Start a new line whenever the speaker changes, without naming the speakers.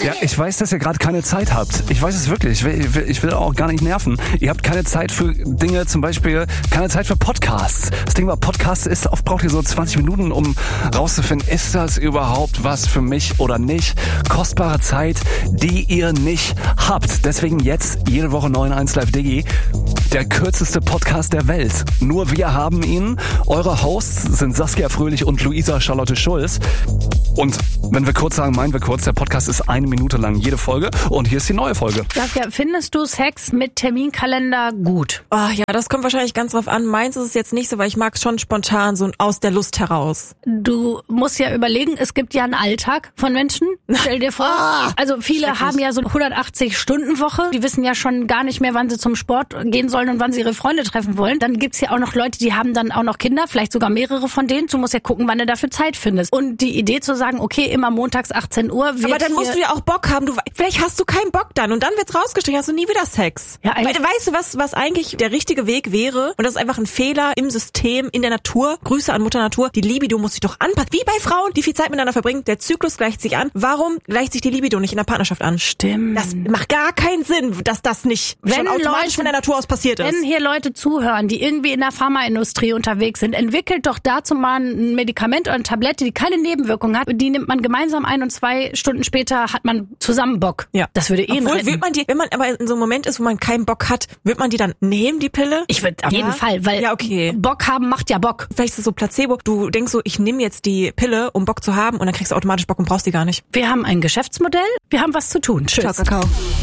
Ja, ich weiß, dass ihr gerade keine Zeit habt. Ich weiß es wirklich. Ich will auch gar nicht nerven. Ihr habt keine Zeit für Dinge, zum Beispiel keine Zeit für Podcasts. Das Ding bei Podcasts ist, oft braucht ihr so 20 Minuten, um rauszufinden, ist das überhaupt was für mich oder nicht? Kostbare Zeit, die ihr nicht habt. Deswegen jetzt jede Woche neu in 1 Live Digi. Der kürzeste Podcast der Welt. Nur wir haben ihn. Eure Hosts sind Saskia Fröhlich und Luisa Charlotte Schulz. Und wenn wir kurz sagen, meinen wir kurz, der Podcast ist 1 Minute lang jede Folge und hier ist die neue Folge.
Saskia, findest du Sex mit Terminkalender gut?
Oh ja, das kommt wahrscheinlich ganz drauf an. Meins ist es jetzt nicht so, weil ich mag es schon spontan, so aus der Lust heraus.
Du musst ja überlegen, es gibt ja einen Alltag von Menschen. Stell dir vor, also viele haben ja so 180-Stunden-Woche. Die wissen ja schon gar nicht mehr, wann sie zum Sport gehen sollen und wann sie ihre Freunde treffen wollen. Dann gibt's ja auch noch Leute, die haben dann auch noch Kinder, vielleicht sogar mehrere von denen. Du musst ja gucken, wann du dafür Zeit findest. Und die Idee zu sagen, okay, immer montags 18 Uhr wird.
Aber dann musst du ja auch Bock haben. Vielleicht hast du keinen Bock dann und dann wird's rausgestrichen, hast du nie wieder Sex.
Ja,
weißt du, was eigentlich der richtige Weg wäre? Und das ist einfach ein Fehler im System, in der Natur. Grüße an Mutter Natur. Die Libido muss sich doch anpassen. Wie bei Frauen, die viel Zeit miteinander verbringen. Der Zyklus gleicht sich an. Warum gleicht sich die Libido nicht in der Partnerschaft an?
Stimmt.
Das macht gar keinen Sinn, dass das nicht schon automatisch von der Natur aus passiert ist.
Wenn hier Leute zuhören, die irgendwie in der Pharmaindustrie unterwegs sind, entwickelt doch dazu mal ein Medikament oder eine Tablette, die keine Nebenwirkung hat. Die nimmt man gemeinsam ein und 2 Stunden später hat man zusammen Bock.
Ja.
Das würde retten.
Wird man die, wenn man aber in so einem Moment ist, wo man keinen Bock hat, wird man die dann nehmen, die Pille?
Ich würde auf jeden Fall, weil Bock haben macht ja Bock.
Vielleicht ist es so Placebo. Du denkst so, ich nehme jetzt die Pille, um Bock zu haben und dann kriegst du automatisch Bock und brauchst die gar nicht.
Wir haben ein Geschäftsmodell, wir haben was zu tun. Tschüss.
Ciao, Kakao.